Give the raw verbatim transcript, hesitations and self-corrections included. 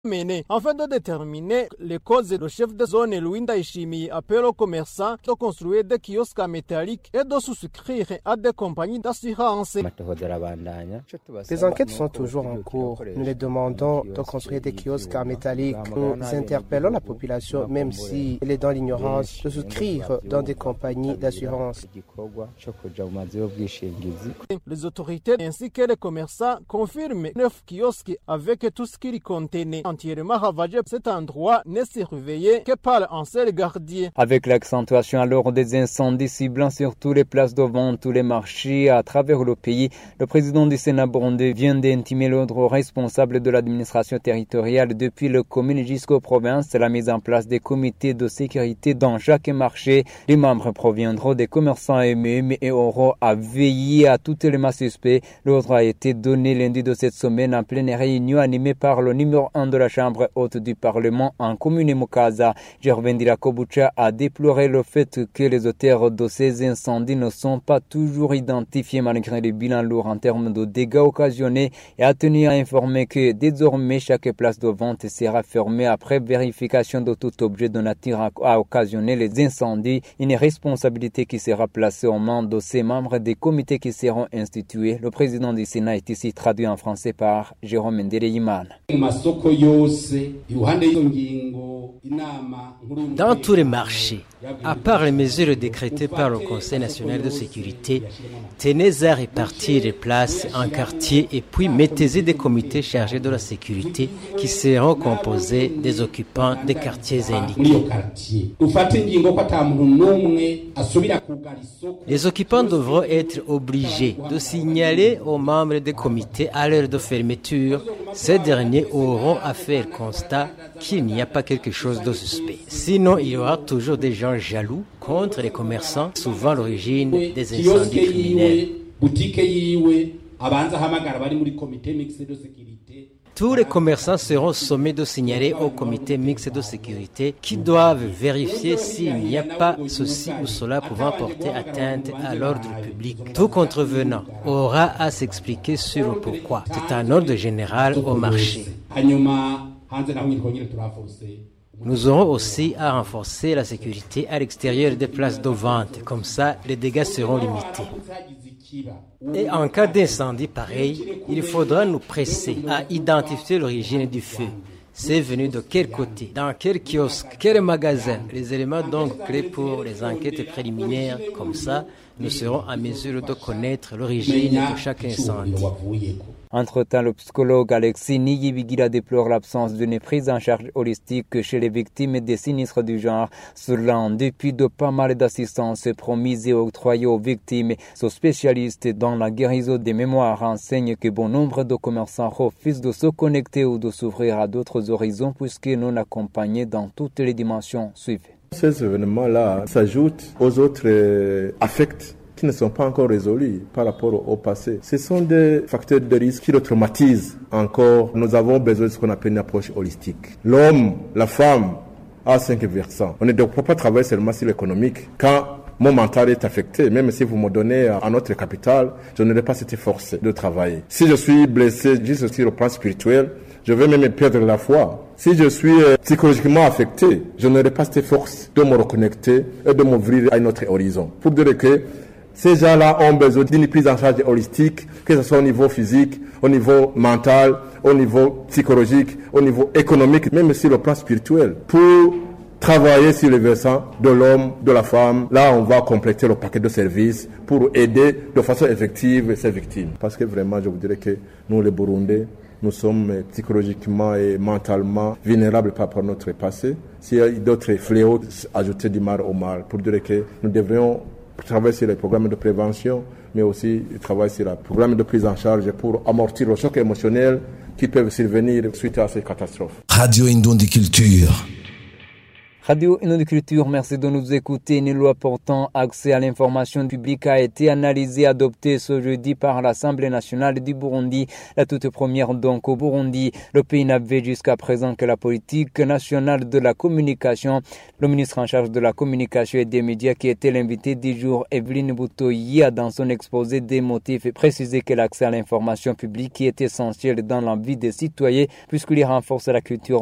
mené afin de déterminer les causes. Le chef de zone Louis Ndayishimiye appelle aux commerçants de construire des kiosques métalliques et de souscrire à des compagnies d'assurance. Les enquêtes sont toujours en cours. Nous les demandons de construire des kiosques métalliques. Nous interpellons la population, même si elle est dans l'ignorance, de souscrire dans des compagnies d'assurance. Les autorités ainsi que les commerçants confirment neuf kiosques avec tout ce qu'ils contenaient. Entièrement ravagé, cet endroit n'est surveillé que par un seul gardien. Avec l'accentuation alors des incendies ciblant sur toutes les places de vente, tous les marchés à travers le pays, le président du Sénat burundais vient d'intimer l'ordre aux responsables de l'administration territoriale depuis le commune jusqu'aux provinces la mise en place des comités de sécurité dans chaque marché. Les membres proviendront des commerçants eux-mêmes et auront à veiller à tous les masses suspects. L'ordre a été donné lundi de cette semaine en pleine réunion animée par le numéro un de la Chambre haute du Parlement en commune Mukaza. Gervin Dirakobucha a déploré le fait que les auteurs de ces incendies ne sont pas toujours identifiés malgré les bilans lourds en termes de dégâts occasionnés et a tenu à informer que désormais chaque place de vente sera fermée après vérification de tout objet de nature à occasionner les incendies. Une responsabilité qui sera placée aux mains de ces membres des comités qui seront institués. Le président du Sénat est ici traduit en français par Jérôme Ndereyimana. Dans tous les marchés, à part les mesures décrétées par le Conseil national de sécurité, tenez à répartir les places en quartier et puis mettez-y des comités chargés de la sécurité qui seront composés des occupants des quartiers indiqués. Les occupants devront être obligés de signaler aux membres des comités à l'heure de fermeture. Ces derniers auront à faire constat qu'il n'y a pas quelque chose de suspect. Sinon, il y aura toujours des gens jaloux contre les commerçants, souvent l'origine des incendies criminels. Tous les commerçants seront sommés de signaler au comité mixte de sécurité qui doivent vérifier s'il n'y a pas ceci ou cela pouvant porter atteinte à l'ordre public. Tout contrevenant aura à s'expliquer sur le pourquoi. C'est un ordre général au marché. Nous aurons aussi à renforcer la sécurité à l'extérieur des places de vente. Comme ça, les dégâts seront limités. Et en cas d'incendie pareil, il faudra nous presser à identifier l'origine du feu. C'est venu de quel côté, dans quel kiosque, quel magasin. Les éléments donc clés pour les enquêtes préliminaires. Comme ça, nous serons en mesure de connaître l'origine de chaque incendie. Entre-temps, le psychologue Alexis Niyibigila déplore l'absence d'une prise en charge holistique chez les victimes des sinistres du genre. Cela en dépit de pas mal d'assistance promise et octroyée aux victimes. Ce spécialiste dans la guérison des mémoires enseigne que bon nombre de commerçants refusent de se connecter ou de s'ouvrir à d'autres horizons puisque non accompagnés dans toutes les dimensions suivies. Ces événements-là s'ajoutent aux autres euh, affects qui ne sont pas encore résolus par rapport au passé. Ce sont des facteurs de risque qui le traumatisent encore. Nous avons besoin de ce qu'on appelle une approche holistique. L'homme, la femme, a cinq versants. On ne doit pas travailler seulement sur l'économique. Quand mon mental est affecté, même si vous me donnez un autre capital, je n'aurai pas cette force de travailler. Si je suis blessé juste sur le plan spirituel, je vais même perdre la foi. Si je suis psychologiquement affecté, je n'aurai pas cette force de me reconnecter et de m'ouvrir à un autre horizon. Pour dire que ces gens-là ont besoin d'une prise en charge holistique, que ce soit au niveau physique, au niveau mental, au niveau psychologique, au niveau économique, même sur le plan spirituel, pour travailler sur les versants de l'homme, de la femme. Là, on va compléter le paquet de services pour aider de façon effective ces victimes. Parce que vraiment, je vous dirais que nous, les Burundais, nous sommes psychologiquement et mentalement vulnérables par rapport à notre passé. S'il y a d'autres fléaux, ajouter du mal au mal, pour dire que nous devrions travailler sur les programmes de prévention, mais aussi travailler sur les programmes de prise en charge pour amortir le choc émotionnel qui peuvent survenir suite à ces catastrophes. Radio Indon de Culture. Radio Inno Culture, merci de nous écouter. Une loi portant accès à l'information publique a été analysée et adoptée ce jeudi par l'Assemblée nationale du Burundi, la toute première donc au Burundi. Le pays n'avait jusqu'à présent que la politique nationale de la communication. Le ministre en charge de la communication et des médias qui était l'invité du jour, Evelyne Butoyi, a dans son exposé des motifs précisé que l'accès à l'information publique est essentiel dans la vie des citoyens puisqu'il renforce la culture